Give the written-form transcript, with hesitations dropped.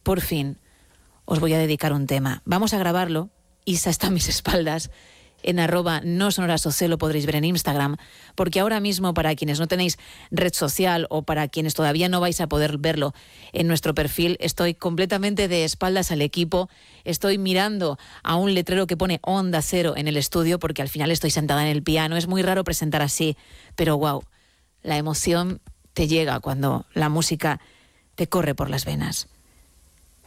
por fin, os voy a dedicar un tema. Vamos a grabarlo, Isa está a mis espaldas, en @nosonorasOC lo podréis ver en Instagram, porque ahora mismo, para quienes no tenéis red social o para quienes todavía no vais a poder verlo en nuestro perfil, estoy completamente de espaldas al equipo, estoy mirando a un letrero que pone Onda Cero en el estudio, porque al final estoy sentada en el piano. Es muy raro presentar así, pero wow, la emoción te llega cuando la música te corre por las venas.